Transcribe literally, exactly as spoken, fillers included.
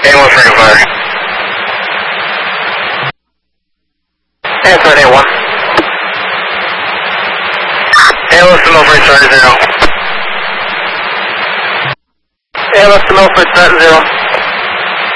one for fire. Answer A one. A one to Milford, start zero. A one to Milford, start zero.